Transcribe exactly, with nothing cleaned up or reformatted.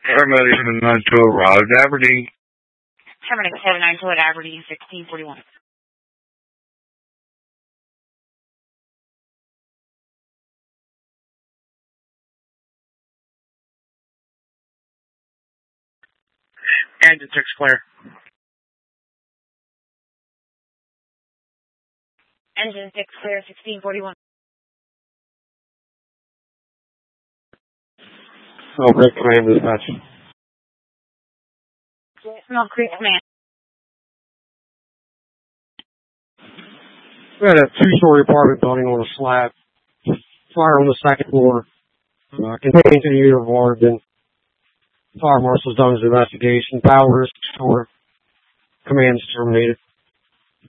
Paramedic seven nine two arrived at Aberdeen. Paramedic seven nine two at Aberdeen, sixteen forty-one. Engine six clear. Engine six clear, sixteen forty-one. Snow Creek Command dispatch. Snow Creek Command. We had a two-story apartment building on a slab. Fire on the second floor. Uh, contained to the unit of Oregon. Fire marshal's done his investigation. Power is restored. Command is terminated.